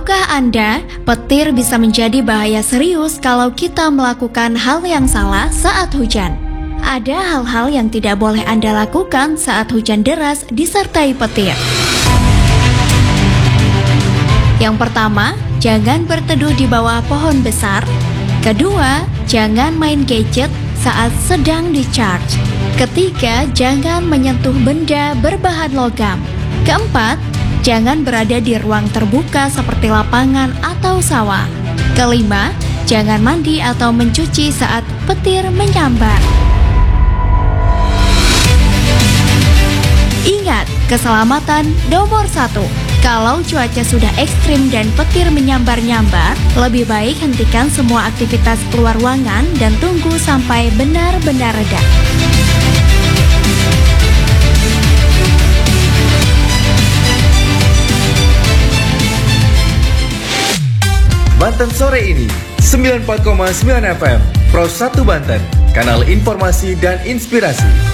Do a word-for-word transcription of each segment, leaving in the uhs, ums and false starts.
Tahukah Anda, petir bisa menjadi bahaya serius kalau kita melakukan hal yang salah saat hujan. Ada hal-hal yang tidak boleh Anda lakukan saat hujan deras disertai petir. Yang pertama, jangan berteduh di bawah pohon besar. Kedua, jangan main gadget saat sedang di-charge. Ketiga, jangan menyentuh benda berbahan logam. Keempat, jangan berada di ruang terbuka seperti lapangan atau sawah. Kelima, jangan mandi atau mencuci saat petir menyambar. Ingat, keselamatan nomor satu. Kalau cuaca sudah ekstrim dan petir menyambar-nyambar, lebih baik hentikan semua aktivitas keluar ruangan dan tunggu sampai benar-benar reda. Banten sore ini sembilan puluh empat koma sembilan F M Pro satu Banten, kanal informasi dan inspirasi.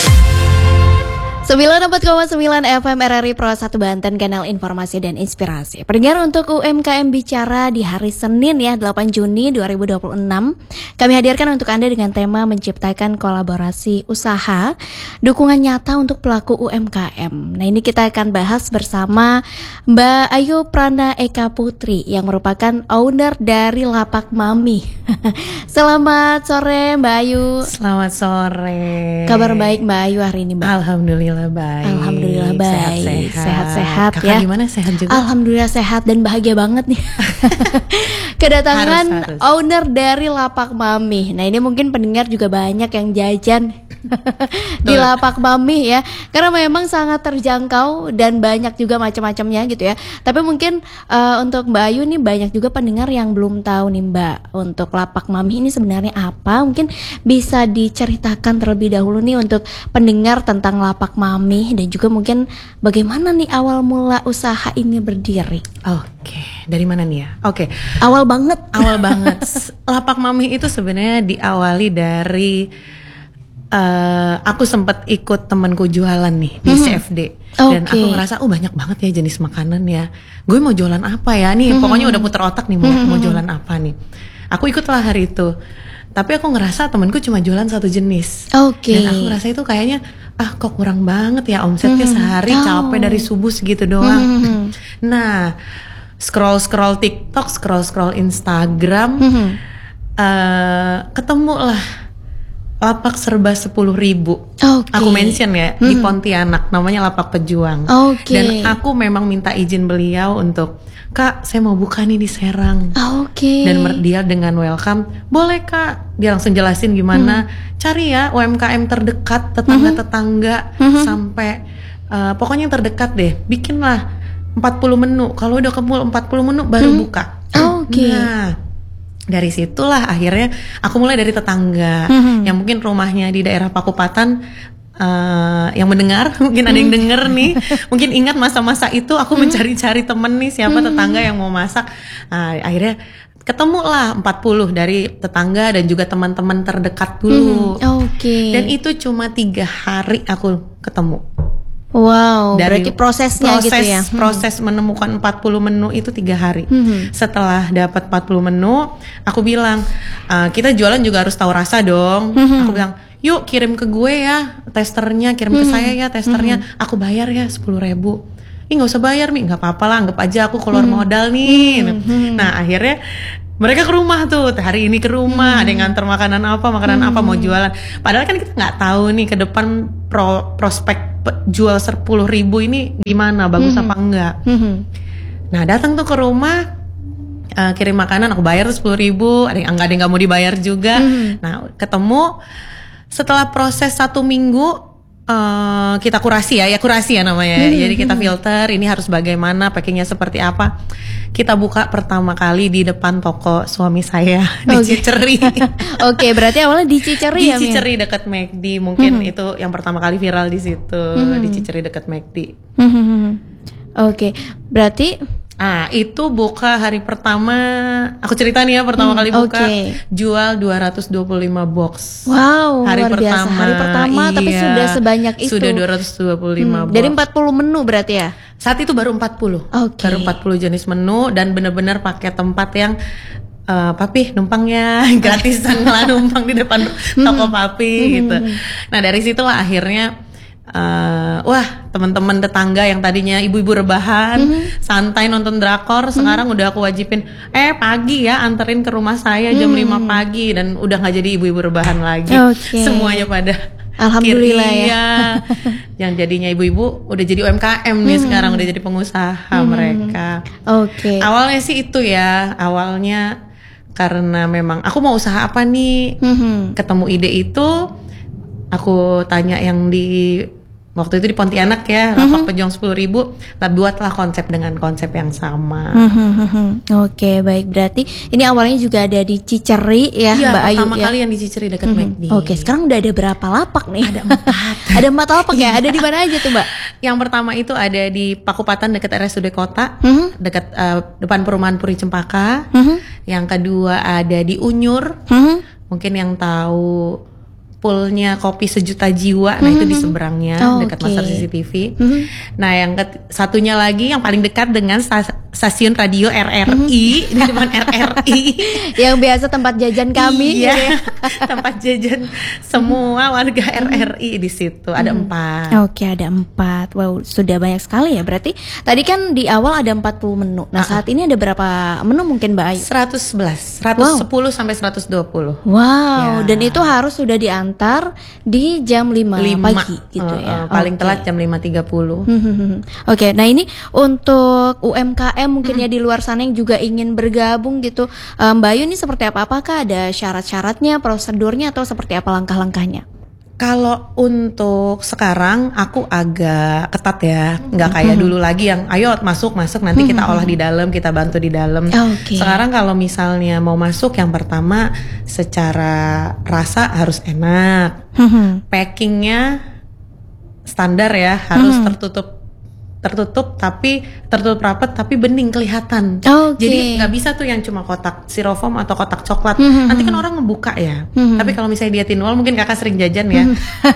sembilan puluh empat koma sembilan F M R R I Pro satu Banten, kanal informasi dan inspirasi. Pendengar, untuk U M K M Bicara di hari Senin ya, delapan Juni dua ribu dua puluh enam, kami hadirkan untuk Anda dengan tema menciptakan kolaborasi usaha, dukungan nyata untuk pelaku U M K M. Nah, ini kita akan bahas bersama Mbak Ayu Prana Eka Putri yang merupakan owner dari Lapak Mami. Selamat sore Mbak Ayu. Selamat sore. Kabar baik Mbak Ayu hari ini, Mbak? Alhamdulillah baik. Alhamdulillah baik. Sehat-sehat ya. Kakak gimana, sehat juga? Alhamdulillah sehat dan bahagia banget nih. Kedatangan harus, harus. owner dari Lapak Mami. Nah, ini mungkin pendengar juga banyak yang jajan di Lapak Mami ya, karena memang sangat terjangkau dan banyak juga macam-macamnya gitu ya. Tapi mungkin uh, untuk Mbak Ayu nih, banyak juga pendengar yang belum tahu nih Mbak, untuk Lapak Mami ini sebenarnya apa. Mungkin bisa diceritakan terlebih dahulu nih untuk pendengar tentang Lapak Mami, dan juga mungkin bagaimana nih awal mula usaha ini berdiri. Oke, dari mana nih ya? Oke, Awal banget. awal banget. Lapak Mami itu sebenarnya diawali dari uh, aku sempat ikut temanku jualan nih di Mhm. C F D. Dan Oke. aku ngerasa, oh banyak banget ya jenis makanan ya. Gue mau jualan apa ya? Nih Mhm. pokoknya udah puter otak nih mau, Mhm. mau jualan apa nih. Aku ikutlah hari itu. Tapi aku ngerasa temanku cuma jualan satu jenis. Oke. Dan aku ngerasa itu kayaknya, ah kok kurang banget ya omsetnya Mhm. sehari, Oh. capek dari subuh segitu doang. Mhm. Nah, scroll-scroll TikTok, scroll-scroll Instagram, Mhm. eh, ketemu lah lapak serba sepuluh ribu. Oke. Aku mention ya, di Mhm. Pontianak, namanya Lapak Pejuang. Oke. Dan aku memang minta izin beliau untuk, Kak, saya mau buka nih di Serang. Oke. Dan mer- dia dengan welcome, boleh Kak. Dia langsung jelasin gimana, cari ya U M K M terdekat, tetangga-tetangga, Mhm. sampai uh, pokoknya yang terdekat deh, bikinlah empat puluh menu. Kalau udah kebul empat puluh menu baru Mhm. buka. Oke. Nah, dari situlah akhirnya aku mulai dari tetangga Mhm. yang mungkin rumahnya di daerah Pakupatan. Uh, yang mendengar, mungkin ada yang denger nih, mungkin ingat masa-masa itu aku mencari-cari temen nih, siapa tetangga yang mau masak. Nah, akhirnya ketemu lah empat puluh dari tetangga dan juga teman-teman terdekat dulu. Mhm. Oke. Dan itu cuma tiga hari aku ketemu. Wow, Dari berarti prosesnya proses, gitu ya. Proses menemukan empat puluh menu itu tiga hari. Mhm. Setelah dapat empat puluh menu, aku bilang, "Ah, kita jualan juga harus tahu rasa dong." Mhm. Aku bilang, yuk kirim ke gue ya testernya, kirim ke saya ya testernya, aku bayar ya sepuluh ribu. Ih nggak usah bayar Mi, nggak apa-apa lah, anggap aja aku keluar modal nih. Nah akhirnya mereka ke rumah tuh, hari ini ke rumah, ada yang nganter makanan apa, makanan apa, mau jualan. Padahal kan kita nggak tahu nih ke depan pro, prospek pe- jual sepuluh ribu ini gimana, bagus apa enggak. Mhm. Nah datang tuh ke rumah, uh, kirim makanan, aku bayar tuh sepuluh ribu, ada yang nggak ada yang nggak mau dibayar juga. Nah ketemu. Setelah proses satu minggu, uh, kita kurasi ya, ya kurasi ya namanya. Jadi kita filter, ini harus bagaimana, packingnya seperti apa. Kita buka pertama kali di depan toko suami saya di Oke. Ciceri. Oke, berarti awalnya di Ciceri Di ya, Mi? Ciceri dekat McD, mungkin itu yang pertama kali viral di situ, di Ciceri dekat McD. Mhm. Oke, berarti Ah, itu buka hari pertama, aku cerita nih ya, pertama Hmm, kali buka oke. jual dua ratus dua puluh lima box. Wow, Hari luar biasa. pertama, Hari pertama tapi iya, sudah sebanyak itu. Sudah dua ratus dua puluh lima Hmm, box. dari empat puluh menu berarti ya? Saat itu baru empat puluh. Oke. Baru empat puluh jenis menu dan benar-benar pakai tempat yang eh, papi numpangnya gratisan lah, numpang di depan toko papi gitu. Nah, dari situlah akhirnya eh, wah, teman-teman tetangga yang tadinya ibu-ibu rebahan, santai nonton drakor, sekarang udah aku wajibin eh pagi ya anterin ke rumah saya jam lima pagi, dan udah nggak jadi ibu-ibu rebahan lagi. Oke. Semuanya pada Alhamdulillah akhir, ya. iya. Yang jadinya ibu-ibu udah jadi U M K M nih sekarang, udah jadi pengusaha mereka. Oke. Awalnya sih itu ya, awalnya karena memang aku mau usaha apa nih, Mhm. ketemu ide itu, aku tanya yang di waktu itu di Pontianak ya, lapak pejuang sepuluh ribu, lah buatlah konsep dengan konsep yang sama. Mhm. Oke, baik, berarti ini awalnya juga ada di Ciceri ya, Iya, Mbak Ayu pertama ya. kali yang di Ciceri dekat McD. Oke, sekarang udah ada berapa lapak nih? Ada empat. Ada empat lapak ya? Ada di mana aja tuh, Mbak? Yang pertama itu ada di Pakupatan dekat R S U D Kota, Mhm. dekat eh, depan perumahan Puri Cempaka. Mhm. Yang kedua ada di Unyur, Mhm. mungkin yang tahu poolnya kopi sejuta jiwa, nah itu di seberangnya Oh, dekat oke. Master C C T V. Mhm. Nah yang ket- satunya lagi yang paling dekat dengan stas- stasiun radio R R I, di depan R R I. Yang biasa tempat jajan kami Iya, gitu ya. tempat jajan semua warga R R I di situ. Ada empat. Oke, ada empat. Wow, sudah banyak sekali ya. Berarti tadi kan di awal ada empat puluh menu. Nah, saat ini ada berapa menu mungkin, Mbak Ayu? seratus sebelas, seratus sepuluh sampai seratus dua puluh. Wow, Ya. dan itu harus sudah diantar di jam lima, lima pagi gitu eh, ya. eh, paling Oke. telat jam lima tiga puluh. Hmm, Oke, nah ini untuk U M K M mungkin ya di luar sana yang juga ingin bergabung gitu. Eh, Mbak Ayu ini seperti apa? Apakah ada syarat-syaratnya, prosedurnya, atau seperti apa langkah-langkahnya? Kalau untuk sekarang aku agak ketat ya, nggak kayak dulu lagi yang ayo masuk masuk nanti kita olah di dalam, kita bantu di dalam. Oke. Sekarang kalau misalnya mau masuk, yang pertama secara rasa harus enak, Hmm, packingnya standar ya, harus tertutup tertutup tapi tertutup rapat tapi bening kelihatan. Oke. Jadi nggak bisa tuh yang cuma kotak styrofoam atau kotak coklat. Mhm. Nanti kan orang ngebuka ya. Mhm. Tapi kalau misalnya dia tinwall, mungkin kakak sering jajan ya.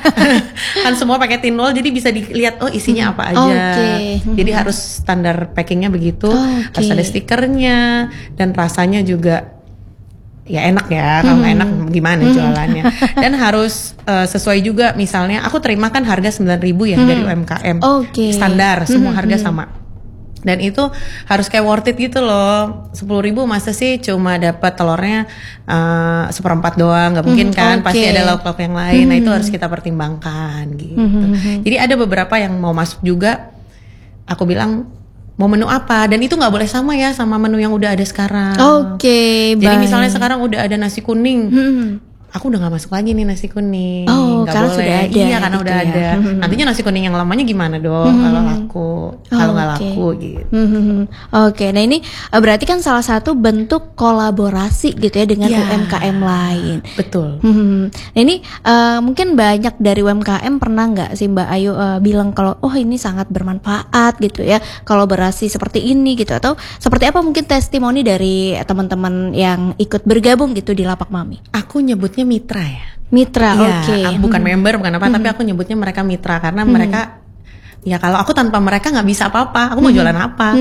Kan semua pakai tinwall, jadi bisa dilihat oh isinya apa aja. Oke. Jadi harus standar packingnya begitu. Oke. Harus ada stikernya dan rasanya juga ya enak ya. Kalau nggak enak gimana jualannya. Dan harus eh, sesuai juga, misalnya aku terima kan harga sembilan ribu ya dari U M K M. Oke. Standar, semua harga sama. Dan itu harus kayak worth it gitu loh. Sepuluh ribu masa sih cuma dapat telurnya eh, seperempat doang, nggak mungkin Hmm, kan. oke. Pasti ada lauk-lauk yang lain. Nah itu harus kita pertimbangkan gitu. Jadi ada beberapa yang mau masuk juga, aku bilang mau menu apa, dan itu nggak boleh sama ya sama menu yang udah ada sekarang. Oke, Jadi baik. misalnya sekarang udah ada nasi kuning, Hmm. aku udah nggak masuk lagi nih nasi kuning. Oh, Nggak karena boleh. sudah ada Iya, karena gitu udah ya. ada. Hmm. Nantinya nasi kuning yang lamanya gimana dong kalau laku, kalau nggak Oke. laku gitu. Hmm, Oke, nah ini eh, berarti kan salah satu bentuk kolaborasi gitu ya dengan Iya. U M K M lain. Betul. Hmm, nah ini eh, mungkin banyak dari U M K M pernah nggak sih Mbak Ayu eh, bilang kalau oh ini sangat bermanfaat gitu ya kolaborasi seperti ini gitu, atau seperti apa mungkin testimoni dari teman-teman yang ikut bergabung gitu di Lapak Mami? Aku nyebutnya mitra ya. Mitra, Iya, oke. aku bukan member, bukan apa, tapi aku nyebutnya mereka mitra karena mereka, ya kalau aku tanpa mereka nggak bisa apa-apa. Aku mau jualan apa?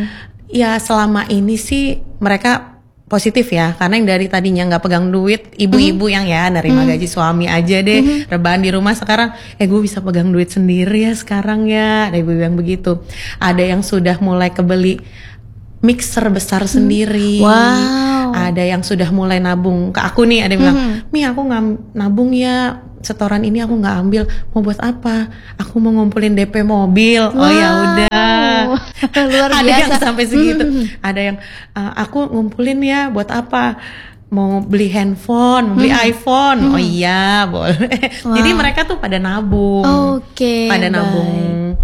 Ya selama ini sih mereka positif ya, karena yang dari tadinya nggak pegang duit, ibu-ibu yang ya nerima gaji suami aja deh, rebahan di rumah, sekarang eh gue bisa pegang duit sendiri ya sekarang ya. Ada ibu yang begitu. Ada yang sudah mulai kebeli mixer besar sendiri. Wow. Ada yang sudah mulai nabung ke aku nih, ada yang bilang, Mi aku nggak nabung ya, setoran ini aku nggak ambil, mau buat apa? Aku mau ngumpulin D P mobil. Oh ya udah. Luar Ada biasa. yang sampai segitu. Ada yang "Ah, aku ngumpulin ya buat apa? Mau beli handphone, beli iPhone." Oh iya, boleh. Jadi mereka tuh pada nabung. Oke, Pada baik. nabung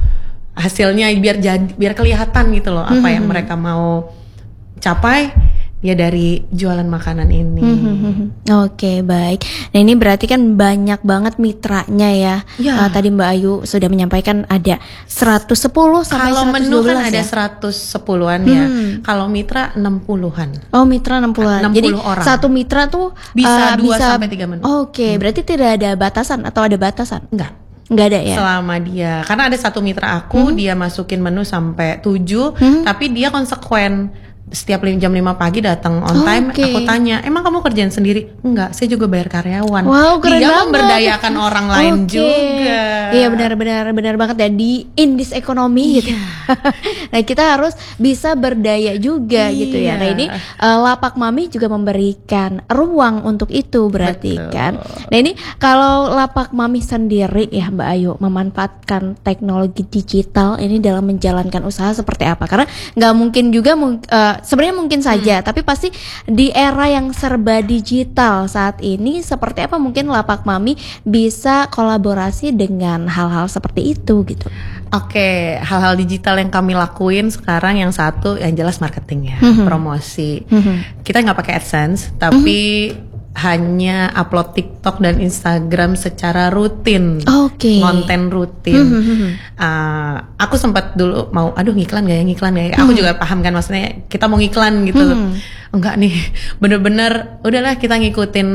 hasilnya biar jadi biar kelihatan gitu loh apa yang mereka mau capai. ya dari jualan makanan ini. Hmm, Oke, baik. Nah ini berarti kan banyak banget mitranya ya. Ya. Uh, tadi Mbak Ayu sudah menyampaikan ada seratus sepuluh sampai Kalau seratus menu dua belas kan ada ya? seratus sepuluhan ya. Hmm. Kalau mitra enam puluhan. Oh mitra enam puluhan. enam Jadi puluh orang. satu mitra tuh uh, Bisa dua bisa sampai tiga menu. Oke, berarti tidak ada batasan atau ada batasan? Enggak. Enggak ada ya? Selama dia, karena ada satu mitra aku, dia masukin menu sampai tujuh, tapi dia konsekuen. Setiap lim- jam lima pagi datang on time, Oke. aku tanya, emang kamu kerjaan sendiri? Enggak, saya juga bayar karyawan. Wow, keren Dia banget. memberdayakan orang lain Oke. juga. Iya benar-benar benar banget ya, di in this economy gitu. Nah kita harus bisa berdaya juga Iya. gitu ya. Nah ini uh, Lapak Mami juga memberikan ruang untuk itu berarti Betul. kan. Nah ini kalau Lapak Mami sendiri ya Mbak Ayu memanfaatkan teknologi digital ini dalam menjalankan usaha seperti apa? Karena nggak mungkin juga mung- uh, sebenarnya mungkin saja, tapi pasti di era yang serba digital saat ini seperti apa mungkin Lapak Mami bisa kolaborasi dengan hal-hal seperti itu gitu. Oke, hal-hal digital yang kami lakuin sekarang yang satu yang jelas marketing ya, Mhm. promosi. Mhm. Kita nggak pakai AdSense, tapi hanya upload TikTok dan Instagram secara rutin. Oke. Konten rutin. Mhm. Uh, aku sempat dulu mau, aduh ngiklan gak ya, ngiklan gak ya. Aku juga paham kan maksudnya kita mau ngiklan gitu. Mhm. Enggak nih, bener-bener udahlah kita ngikutin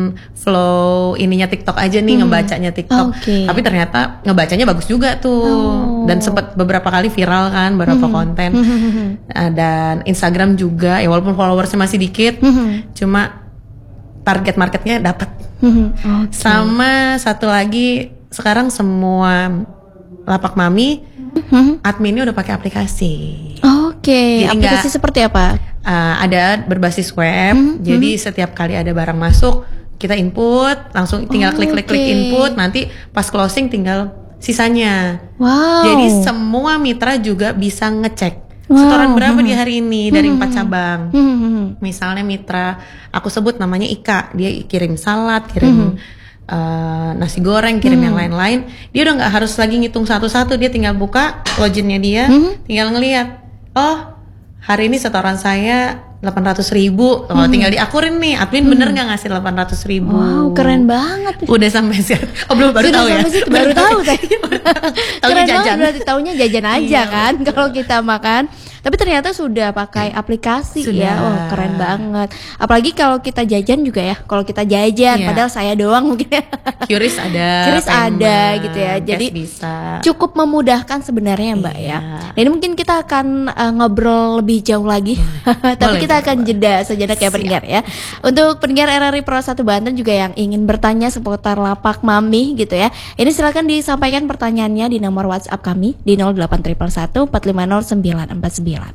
flow ininya TikTok aja nih, ngebacanya TikTok. Oke. Tapi ternyata ngebacanya bagus juga tuh. Oh. Dan sempat beberapa kali viral kan beberapa konten. Uh, dan Instagram juga ya walaupun followersnya masih dikit, Mhm. cuma target marketnya dapat. Mhm. Oke. Sama satu lagi, sekarang semua Lapak Mami Mhm. adminnya udah pakai aplikasi. Oke, Jadi aplikasi nggak- seperti apa? Uh, ada berbasis web, Mhm, jadi setiap kali ada barang masuk kita input, langsung tinggal Oh, klik-klik-klik oke. input, nanti pas closing tinggal sisanya. Wow. Jadi semua mitra juga bisa ngecek Wow. setoran berapa di hari ini dari empat cabang. Mhm. Misalnya mitra aku sebut namanya Ika, dia kirim salad, kirim uh, nasi goreng, kirim yang lain-lain. Dia udah nggak harus lagi ngitung satu-satu, dia tinggal buka loginnya dia, tinggal ngelihat, oh hari ini setoran saya delapan ratus ribu, oh, tinggal diakurin nih, admin bener nggak ngasih delapan ratus ribu. Wow, keren banget. Udah sampai sih, oh belum baru Sudah tahu ya? sampai situ, baru tahu saya. Taunya Keren banget, jajan. berarti taunya jajan aja Iya, kan kalau kita makan. Tapi ternyata sudah pakai aplikasi Sudah. ya. Oh, keren banget. Apalagi kalau kita jajan juga ya. Kalau kita jajan, Iya. padahal saya doang mungkin ya. Qris ada, Qris ada payment, gitu ya. cash Jadi bisa. cukup memudahkan sebenarnya Mbak Iya. ya. Dan ini mungkin kita akan uh, ngobrol lebih jauh lagi. Tapi Boleh, kita boleh, akan boleh. jeda sejenak ya pendengar ya. Untuk pendengar R R I Pro satu Banten juga yang ingin bertanya seputar Lapak Mami gitu ya. Ini silakan disampaikan pertanyaannya di nomor WhatsApp kami di nol delapan satu satu empat lima nol sembilan empat sembilan.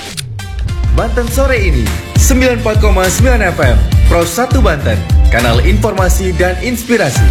Banten sore ini sembilan puluh empat koma sembilan F M Pro satu Banten, kanal informasi dan inspirasi.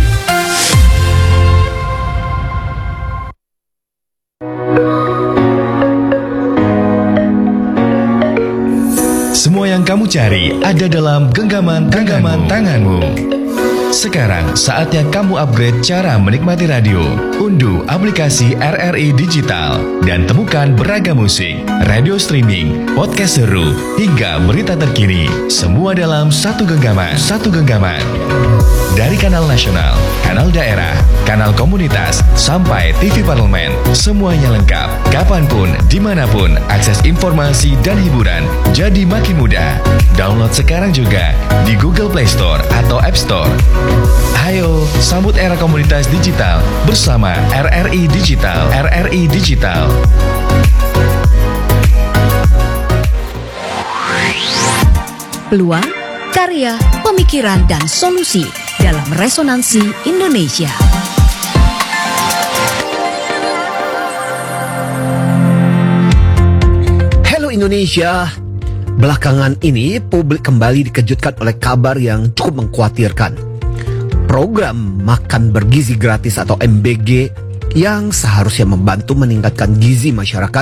Semua yang kamu cari ada dalam genggaman genggaman tanganmu. Sekarang saatnya kamu upgrade cara menikmati radio. Unduh aplikasi R R I Digital dan temukan beragam musik, radio streaming, podcast seru, hingga berita terkini. Semua dalam satu genggaman. Satu genggaman. Dari kanal nasional, kanal daerah, kanal komunitas, sampai T V parlemen, semuanya lengkap. Kapanpun, dimanapun, akses informasi dan hiburan jadi makin mudah. Download sekarang juga di Google Play Store atau App Store. Ayo, sambut era komunitas digital bersama R R I Digital. R R I Digital. Peluang, karya, pemikiran, dan solusi dalam Resonansi Indonesia. Halo Indonesia. Belakangan ini publik kembali dikejutkan oleh kabar yang cukup mengkhawatirkan. Program makan bergizi gratis atau M B G yang seharusnya membantu meningkatkan gizi masyarakat